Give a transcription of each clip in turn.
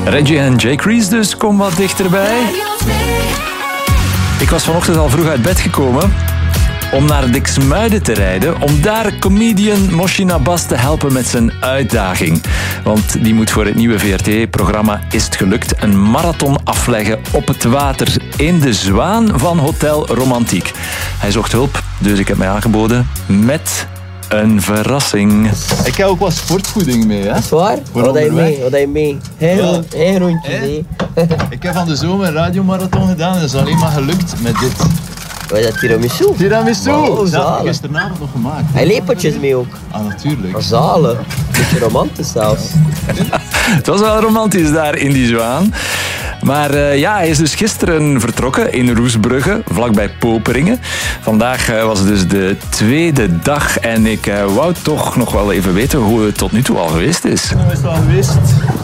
Reggie en Jake Reese dus, kom wat dichterbij. Ik was vanochtend al vroeg uit bed gekomen om naar Diksmuiden te rijden, om daar comedian Moshin Abbas te helpen met zijn uitdaging. Want die moet voor het nieuwe VRT-programma Is het gelukt een marathon afleggen op het water in de Zwaan van Hotel Romantiek. Hij zocht hulp, dus ik heb mij aangeboden met een verrassing. Ik heb ook wat sportvoeding mee, hè? Is waar? Wat heb je mee? Heel rondje mee. Ik heb van de zomer een radiomarathon gedaan en dat is alleen maar gelukt met dit. Wat is dat, tiramisu? Tiramisu! Wow, Dat heb ik gisteravond nog gemaakt. Hij lepeltjes mee ook. Ah, natuurlijk. Zalen. Beetje romantisch zelfs. Het was wel romantisch daar in die Zwaan. Maar hij is dus gisteren vertrokken in Roesbrugge, vlakbij Poperingen. Vandaag was het dus de tweede dag en ik wou toch nog wel even weten hoe het tot nu toe al geweest is. Hoe is het al geweest?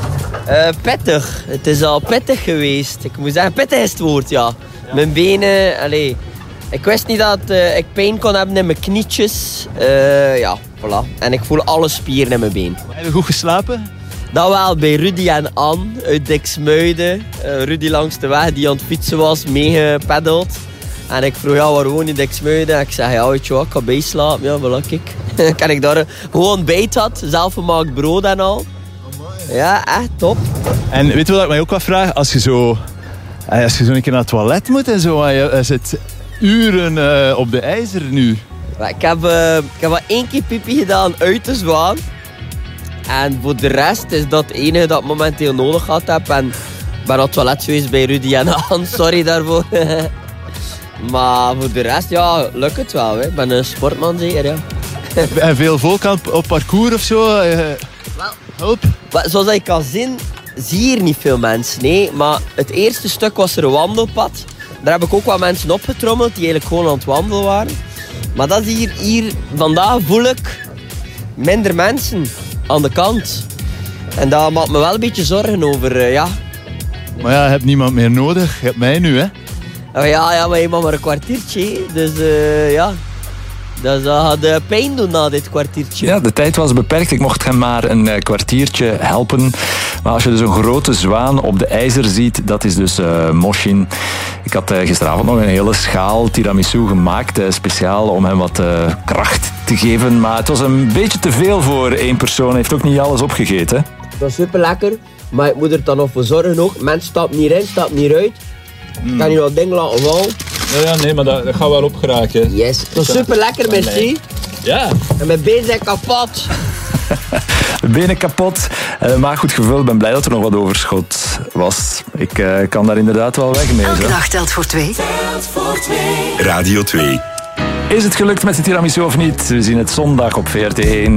Pittig. Het is al pittig geweest. Ik moet zeggen, pittig is het woord, ja. Mijn benen, ik wist niet dat ik pijn kon hebben in mijn knietjes. Voilà. En ik voel alle spieren in mijn been. Heb je goed geslapen? Dat wel, bij Rudy en Anne uit Diksmuiden. Rudy langs de weg die aan het fietsen was, meegepeddeld. En ik vroeg, waar woon je in Diksmuiden? En ik zei, weet je wat, ik ga bijslapen. Ja, voilà, kijk. Kan ik daar gewoon bijt had, zelfgemaakt brood en al. Ja, echt top. En weet je wat ik mij ook wat vraag? Als je zo een keer naar het toilet moet en zo, je zit uren op de ijzer nu. Ik heb wel 1 keer pipi gedaan uit de Zwaan. En voor de rest is dat het enige dat ik momenteel nodig gehad heb. En ik ben op het toilet geweest bij Rudy en Hans, sorry daarvoor. Maar voor de rest, lukt het wel. Hè. Ik ben een sportman zeker, ja. En veel volk op parcours of zo? Hulp? Zoals je kan zien, zie je hier niet veel mensen. Nee, maar het eerste stuk was er een wandelpad. Daar heb ik ook wat mensen opgetrommeld die eigenlijk gewoon aan het wandelen waren. Maar dat is hier vandaag voel ik minder mensen aan de kant. En dat maakt me wel een beetje zorgen over, Maar je hebt niemand meer nodig. Je hebt mij nu, hè? Ja, maar je mag maar een kwartiertje. Dus dat gaat pijn doen na dit kwartiertje. Ja, de tijd was beperkt. Ik mocht hem maar een kwartiertje helpen. Maar als je dus een grote zwaan op de ijzer ziet, dat is dus Moshin. Ik had gisteravond nog een hele schaal tiramisu gemaakt, speciaal om hem wat kracht te geven. Maar het was een beetje te veel voor 1 persoon. Hij heeft ook niet alles opgegeten. Het was super lekker, maar ik moet er dan nog voor zorgen ook. Mensen stappen niet in, stappen niet uit. Ik kan je dat ding laten vallen. Ja, nee, maar dat gaat wel opgeraken. Yes, het was super lekker, merci. Ja. En mijn benen zijn kapot. De benen kapot, maar goed gevuld. Ik ben blij dat er nog wat overschot was. Ik kan daar inderdaad wel weg mee. Elke dag telt voor 2. Radio 2. Is het gelukt met de tiramisu of niet? We zien het zondag op VRT1.